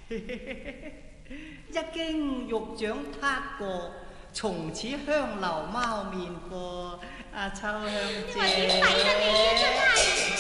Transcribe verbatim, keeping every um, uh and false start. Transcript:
一經肉掌撻過，從此香樓貓面過。阿秋香姐。